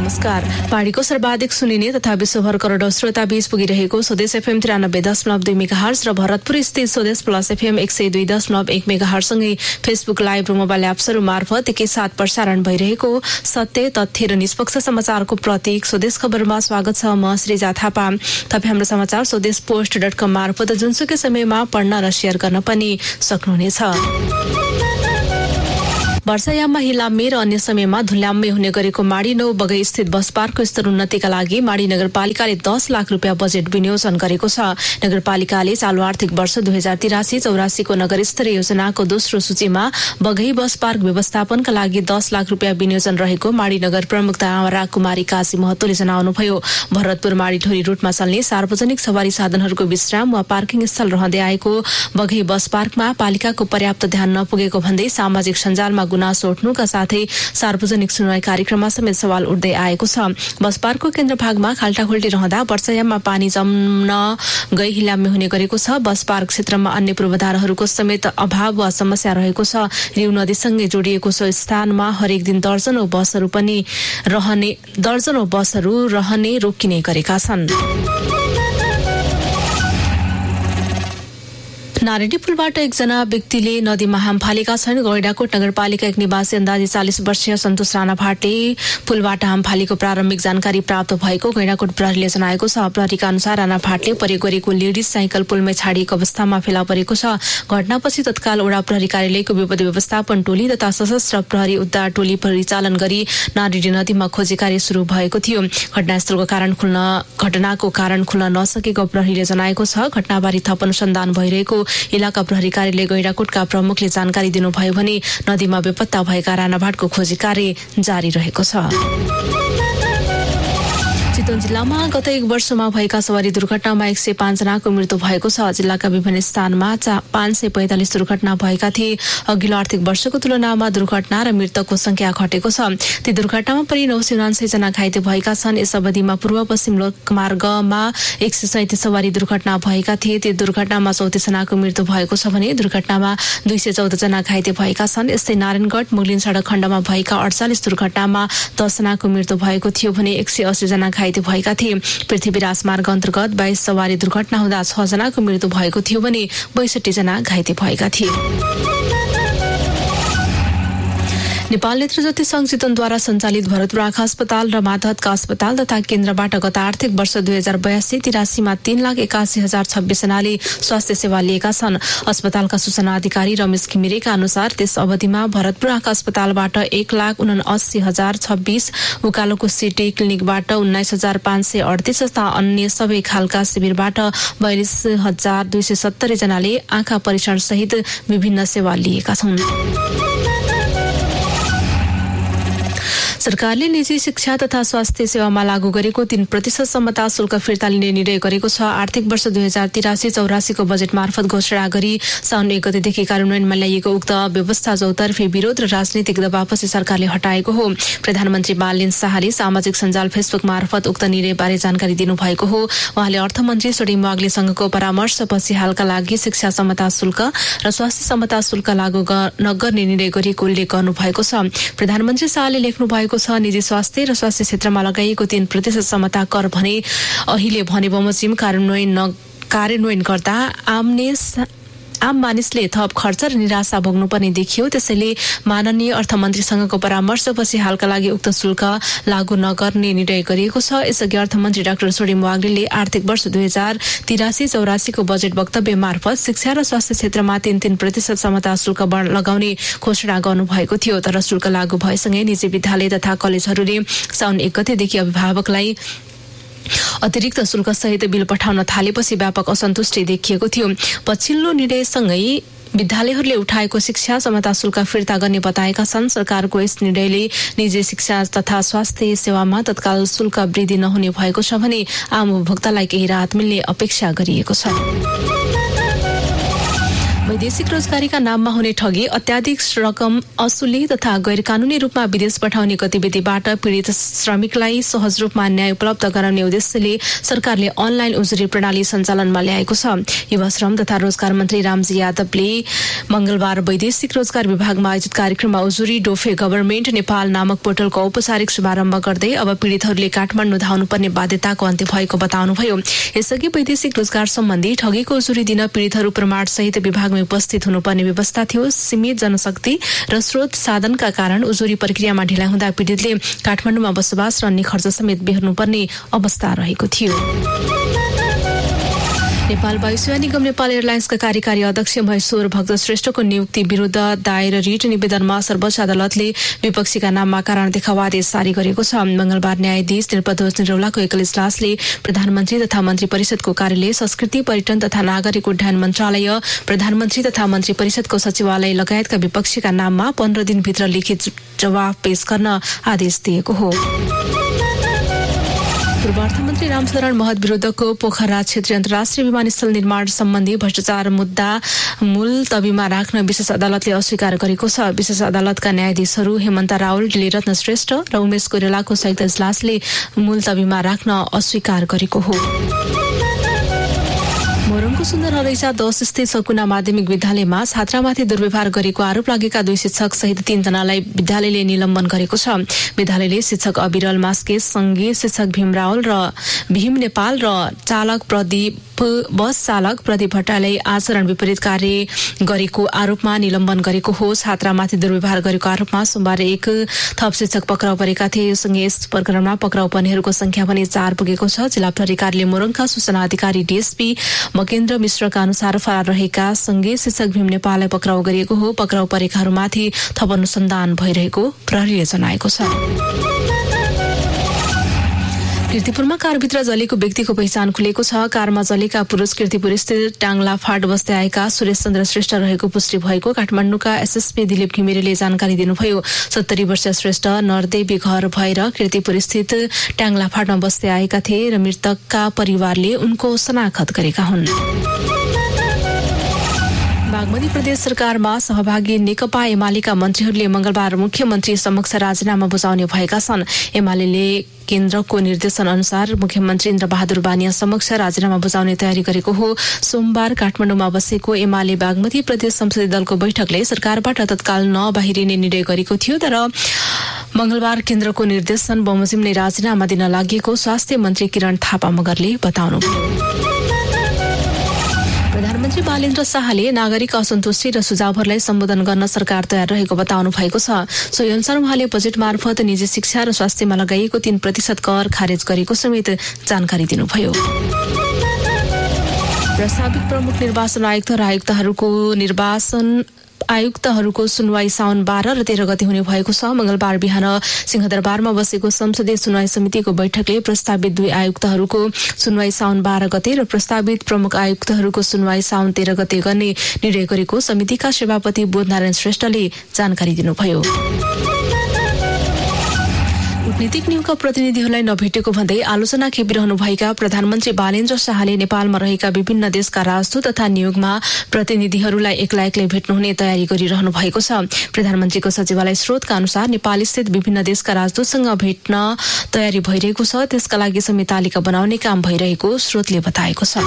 नमस्कार। पार्टीको सर्वाधिक सुनिने तथा विश्वभर करोडौं श्रोता बीच पुगिरहेको स्वदेश एफएम 93.2 मेगाहर्ज र भरतपुर स्थित स्वदेश प्लस एफएम 102.1 मेगाहर्ज सँगै फेसबुक लाइभ र मोबाइल एप्सहरू मार्फत एकैसाथ प्रसारण भइरहेको सत्य, तथ्य र निष्पक्ष समाचारको प्रतीक स्वदेश खबरमा स्वागत छ। म श्रीजा थापा। तपाईँ हाम्रो समाचार स्वदेश पोस्ट.com मार्फत जुनसुकै समयमा पढ्न र शेयर गर्न पनि सक्नुहुनेछ। वर्षायाममा हिलाम्मे र अन्य समयमा धुल्याम्मे हुने गरेको माडी 9 बगै स्थित बस पार्कको स्तर उन्नतिका लागि माडी नगरपालिकाले 10 लाख रुपियाँ बजेट विनियोजन गरेको छ। नगरपालिकाले चालु आर्थिक वर्ष 2083-84 को नगर स्तरीय योजनाको दोस्रो सूचीमा बगै बस पार्क व्यवस्थापनका लागि 10 लाख रुपियाँ विनियोजन रहेको माडी नगर प्रमुख तारा कुमारी काशी महतोले जनाउनुभयो। भरतपुर माडी ढोरी रूटमा चल्ने सार्वजनिक सवारी साधनहरूको विश्राम वा पार्किङ स्थल रहँदै आएको बगै बस पार्कमा पालिकाको पर्याप्त ध्यान नपुगेको भन्दै सामाजिक सञ्जालमा गुनासो उठ्नुका साथै सार्वजनिक सुनवाई कार्यक्रममा समेत सवाल उठ्दै आएको छ। बस पार्कको केन्द्र भागमा खाल्टाखुल्टी रहँदा वर्षायाममा पानी जम्न गई हिलाम्मे हुने गरेको छ। बस पार्क क्षेत्रमा अन्य पूर्वाधारहरूको समेत अभाव वा समस्या रहेको छ। रिउ नदीसँगै जोडिएको सो स्थानमा हरेक दिन दर्जनौं बसहरू रहने रोकिने गरेका छन्। नारायणी पुलबाट एकजना व्यक्तिले नदीमा हाम फालेका छन्। गैंडाकोट नगरपालिका एक निवासी अन्दाजी 40 वर्षीय सन्तोष राणा भाटे पुलबाट हाम फालेको प्रारम्भिक जानकारी प्राप्त भएको गैंडाकोट प्रहरीले जनाएको छ। प्रहरीका अनुसार राणा भाटले प्रयोग गरेको लेडिज साइकल पुलमै छाडिएको अवस्थामा फेला परेको छ। घटनापछि तत्काल वडा प्रहरी कार्यालयको विपद व्यवस्थापन टोली तथा सशस्त्र प्रहरी उद्धार टोली परिचालन गरी नारायणी नदीमा खोजी कार्य शुरू भएको थियो। घटनाको कारण खुल्न नसकेको प्रहरीले जनाएको छ। घटनाबारे थप अनुसन्धान भइरहेको इलाका प्रहरी कार्यालय गैंडाकोटका प्रमुखले जानकारी दिनुभयो भने नदीमा बेपत्ता भएका राणाभाटको खोजी कार्य जारी रहेको छ। चितवन जिल्लामा गत एक वर्षमा भएका सवारी दुर्घटनामा 105 जनाको मृत्यु भएको छ। जिल्लाका विभिन्न स्थानमा 545 दुर्घटना भएका थिए। अघिल्लो आर्थिक वर्षको तुलनामा दुर्घटना र मृतकको संख्या घटेको छ। ती दुर्घटनामा परि 979 जना घाइते भएका छन्। यस अवधिमा पूर्व पश्चिम लोकमार्गमा 137 सवारी दुर्घटना भएका थिए। ती दुर्घटनामा 34 जनाको मृत्यु भएको छ भने दुर्घटनामा 214 जना घाइते भएका छन्। यस्तै नारायणगढ मुगलिन सडक खण्डमा भएका 48 दुर्घटनामा 10 जनाको मृत्यु भएको थियो भने 180 जना घाइते भएका थिए। पृथ्वी राजमार्ग अन्तर्गत 22 सवारी दुर्घटना हुँदा 6 जनाको मृत्यु भएको थियो भने 62 जना घाइते भएका थिए। नेपाल नेत्रज्योति संघ चितवनद्वारा सञ्चालित भरतपुर आँखा अस्पताल र मातहतका अस्पताल तथा केन्द्रबाट गत आर्थिक वर्ष 2082-83 मा 3,81,026 जनाले स्वास्थ्य सेवा लिएका छन्। अस्पतालका सूचना अधिकारी रमेश घिमिरेका अनुसार त्यस अवधिमा भरतपुर आँखा अस्पतालबाट 1,79,026, उकालोको सिटी क्लिनिकबाट 19,538 तथा अन्य सबै खालका शिविरबाट 42,270 जनाले आँखा परीक्षण सहित विभिन्न सेवा लिएका छन्। सरकारले निजी शिक्षा तथा स्वास्थ्य सेवामा लागू गरेको 3% समता शुल्क फिर्ता लिने निर्णय गरेको छ। आर्थिक वर्ष 2083-84 को बजेट मार्फत घोषणा गरी साउन 1 गतेदेखि कार्यान्वयनमा ल्याइएको उक्त व्यवस्था चौतर्फे विरोध र राजनीतिक दबावपछि सरकारले हटाएको हो। प्रधानमन्त्री बालदेव शाहले सामाजिक सञ्जाल फेसबुक मार्फत उक्त निर्णयबारे जानकारी दिनुभएको हो। उहाँले अर्थमन्त्री सोडिङ वाग्लेसँगको परामर्शपछि हालका लागि शिक्षा समता शुल्क र स्वास्थ्य समता शुल्क लागू नगर्ने निर्णय गरिएको उल्लेख गर्नुभएको छ। प्रधानमन्त्री शाहले लेख्नु भएको निजी स्वास्थ्य र स्वास्थ्य क्षेत्रमा लगाइएको 3% समता कर भने अहिले भने बमोजिम कार्यान्वयन गर्दा आम मानिसले थप खर्च र निराशा भोग्नुपर्ने देखियो। त्यसैले माननीय अर्थमन्त्रीसँगको परामर्शपछि हालका लागि उक्त शुल्क लागू नगर्ने निर्णय गरिएको छ। यसअघि अर्थमन्त्री डाक्टर सोडिङ वाग्लेले आर्थिक वर्ष 2083-84 को बजेट वक्तव्य मार्फत शिक्षा र स्वास्थ्य क्षेत्रमा 3% समता शुल्क लगाउने घोषणा गर्नुभएको थियो। तर शुल्क लागू भएसँगै निजी विद्यालय तथा कलेजहरूले साउन 1 गतेदेखि अभिभावकलाई अतिरिक्त शुल्क सहित बिल पठाउन थालेपछि व्यापक असन्तुष्टि देखिएको थियो। पछिल्लो निर्णयसँगै विद्यालयहरूले उठाएको शिक्षा समता शुल्क फिर्ता गर्ने बताएका छन्। सरकारको यस निर्णयले निजी शिक्षा तथा स्वास्थ्य सेवामा तत्काल शुल्क वृद्धि नहुने भएको छ भने आम उपभोक्तालाई केही राहत मिल्ने अपेक्षा गरिएको छ। वैदेशिक रोजगारीका नाममा हुने ठगी, अत्याधिक रकम असुली तथा गैर कानूनी रूपमा विदेश पठाउने गतिविधिबाट पीडित श्रमिकलाई सहज रूपमा न्याय उपलब्ध गराउने उद्देश्यले सरकारले अनलाइन उजुरी प्रणाली सञ्चालनमा ल्याएको छ। युवा श्रम तथा रोजगार मन्त्री रामजी यादवले मंगलबार वैदेशिक रोजगार विभागमा आयोजित कार्यक्रममा उजुरी डोफे गभर्मेन्ट नेपाल नामक पोर्टलको औपचारिक शुभारम्भ गर्दै अब पीडितहरूले काठमाडौँ धाउनुपर्ने बाध्यताको अन्त्य भएको बताउनुभयो। यसअघि वैदेशिक रोजगार सम्बन्धी ठगीको उजुरी दिन पीडितहरू प्रमाणसहित विभागमा उपस्थित हुनुपर्ने व्यवस्था थियो। सीमित जनशक्ति र स्रोत साधनका कारण उजुरी प्रक्रियामा ढिलाइ हुँदा पीडितले काठमाडौँमा बसोबास र अन्य खर्च समेत बेहोर्नुपर्ने अवस्था रहेको थियो। नेपाल वायुसेवा निगम नेपाल एयरलाइन्सका कार्यकारी अध्यक्ष महेश्वर भक्त श्रेष्ठको नियुक्ति विरुद्ध दायर रिट निवेदनमा सर्वोच्च अदालतले विपक्षीका नाममा कारण देखाउ आदेश जारी गरेको छ। मंगलबार न्यायाधीश नृपध्वज निरौलाको एकल इजलासले प्रधानमन्त्री तथा मन्त्री परिषदको कार्यालय, संस्कृति पर्यटन तथा नागरिक उड्डयन मन्त्रालय, प्रधानमन्त्री तथा मन्त्री परिषदको सचिवालय लगायतका विपक्षीका नाममा 15 दिनभित्र लिखित जवाफ पेश गर्न आदेश दिएको हो। पूर्व अर्थमन्त्री रामशरण महत विरुद्धको पोखरा क्षेत्रीय अन्तर्राष्ट्रिय विमानस्थल निर्माण सम्बन्धी भ्रष्टाचार मुद्दा मुलतबीमा राख्न विशेष अदालतले अस्वीकार गरेको छ। विशेष अदालतका न्यायाधीशहरू हेमन्त रावल, डिलिरत्न श्रेष्ठ र उमेश कोइरालाको संयुक्त इजलासले मुलतबीमा राख्न अस्वीकार गरेको हो। मोरङको सुन्दर हरैसा 10 स्थित सकुना माध्यमिक विद्यालयमा छात्रामाथि दुर्व्यवहार गरेको आरोप लागेका 2 शिक्षक सहित 3 जनालाई विद्यालयले निलम्बन गरेको छ। विद्यालयले शिक्षक अविरल मास्के, सङ्घीय शिक्षक भीम रावल र भीम नेपाल र बस चालक प्रदीप भट्टराईलाई आचरण विपरीत कार्य गरेको आरोपमा निलम्बन गरेको हो। छात्रामाथि दुर्व्यवहार गरेको आरोपमा सोमबार 1 थप शिक्षक पक्राउ परेका थिए। सँगै यस प्रकरणमा पक्राउ पर्नेहरूको संख्या पनि 4 पुगेको छ। जिल्ला प्रहरी कार्यालय मोरङका सूचना अधिकारी डीएसपी मकेन्द्र मिश्रका अनुसार फरार रहेका सँगै शिक्षक भीम नेपाललाई पक्राउ गरिएको हो। पक्राउ परेकाहरूमाथि थप अनुसन्धान भइरहेको प्रहरीले जनाएको छ। कीर्तिपुरमा कारभित्र जलेको व्यक्तिको पहिचान खुलेको छ। कारमा जलेका पुरुष कीर्तिपुर स्थित टाङ्ला फाट बस्दै आएका सुरेश चन्द्र श्रेष्ठ रहेको पुष्टि भएको काठमाडौँका एसएसपी दिलीप घिमिरेले जानकारी दिनुभयो। 70 वर्षीय श्रेष्ठ नरदेवी घर भएर कीर्तिपुर स्थित टाङ्ला फाटमा बस्दै आएका थिए र मृतकका परिवारले उनको शनाखत गरेका हुन्। बागमती प्रदेश सरकारमा सहभागी नेकपा एमालेका मन्त्रीहरूले मंगलबार मुख्यमन्त्री समक्ष राजीनामा बुझाउने भएका छन्। एमालेले केन्द्रको निर्देशन अनुसार मुख्यमन्त्री इन्द्रबहादुर बानिया समक्ष राजीनामा बुझाउने तयारी गरेको हो। सोमबार काठमाडौँमा बसेको एमाले बागमती प्रदेश संसदीय दलको बैठकले सरकारबाट तत्काल नबाहिरिने निर्णय गरेको थियो। तर मंगलबार केन्द्रको निर्देशन बमोजिम नै राजीनामा दिन लागेको स्वास्थ्य मन्त्री किरण थापा मगरले बताउनुभयो। प्रधानमन्त्री बालेन्द्र शाहले नागरिक असन्तुष्टि र सुझावहरूलाई सम्बोधन गर्न सरकार तयार रहेको बताउनु भएको छ। सोही अनुसार उहाँले बजेट मार्फत निजी शिक्षा र स्वास्थ्यमा लगाइएको 3% कर खारेज गरेको समेत जानकारी दिनुभयो। प्रस्तावित प्रमुख निर्वाचन आयुक्त र आयुक्तहरूको सुनवाई साउन 12 र 13 गते हुने भएको छ। मंगलबार बिहान सिंहदरबारमा बसेको संसदीय सुनवाई समितिको बैठकले प्रस्तावित 2 आयुक्तहरूको सुनवाई साउन 12 गते र प्रस्तावित प्रमुख आयुक्तहरूको सुनवाई साउन 13 गते गर्ने निर्णय गरेको समितिका सभापति बोधनारायण श्रेष्ठले जानकारी दिनुभयो। कूटनीतिक नियोगका प्रतिनिधिहरूलाई नभेटेको भन्दै आलोचना खेपिरहनुभएका प्रधानमन्त्री बालेन्द्र शाहले नेपालमा रहेका विभिन्न देशका राजदूत तथा नियोगमा प्रतिनिधिहरूलाई एक्लै भेट्नुहुने तयारी गरिरहनु भएको छ। प्रधानमन्त्रीको सचिवालय स्रोतका अनुसार नेपाल स्थित विभिन्न देशका राजदूतसँग भेट्न तयारी भइरहेको छ। त्यसका लागि समेत तालिका बनाउने काम भइरहेको स्रोतले बताएको छ।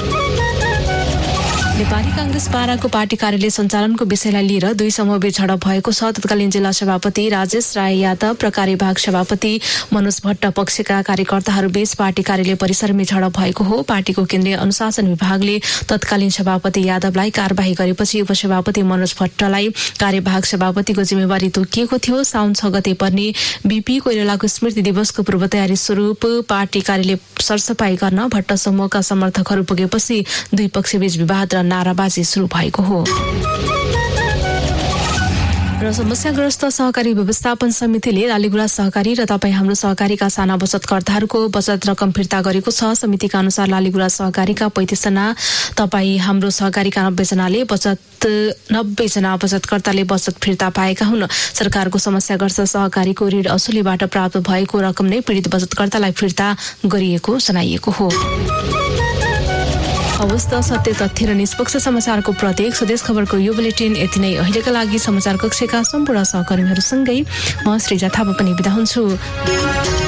नेपाली कांग्रेस बाराको पार्टी कार्यालय सञ्चालनको विषयलाई लिएर 2 समूहबीच झडप भएको छ। तत्कालीन जिल्ला सभापति राजेश राय यादव र कार्यवाहक सभापति मनोज भट्ट पक्षका कार्यकर्ताहरूबीच पार्टी कार्यालय परिसरमै झडप भएको हो। पार्टीको केन्द्रीय अनुशासन विभागले तत्कालीन सभापति यादवलाई कार्यवाही गरेपछि उपसभापति मनोज भट्टलाई कार्यवाहक सभापतिको जिम्मेवारी तोकिएको थियो। साउन 6 गते पर्ने बीपी कोइरालाको स्मृति दिवसको पूर्व तयारी स्वरूप पार्टी कार्यालय सरसफाई गर्न भट्ट समूहका समर्थकहरू पुगेपछि 2 पक्षबीच विवाद र नाराबाजी शुरू भएको हो। र समस्याग्रस्त सहकारी व्यवस्थापन समितिले लालीगुराँस सहकारी र तपाईँ हाम्रो सहकारीका साना बचतकर्ताहरूको बचत रकम फिर्ता गरेको छ। समितिका अनुसार लालीगुराँस सहकारीका 35 जना, तपाईँ हाम्रो सहकारीका 90 जनाले 90 जना बचतकर्ताले बचत फिर्ता पाएका हुन्। सरकारको समस्याग्रस्त सहकारीको ऋण असुलीबाट प्राप्त भएको रकम नै पीडित बचतकर्तालाई फिर्ता गरिएको जनाइएको हो। हवस् त, सत्य तथ्य र निष्पक्ष समाचारको प्रत्येक स्वदेश खबरको यो बुलेटिन यति नै। अहिलेका लागि समाचार कक्षका सम्पूर्ण सहकर्मीहरूसँगै म सृजा थापा पनि बिदा हुन्छु।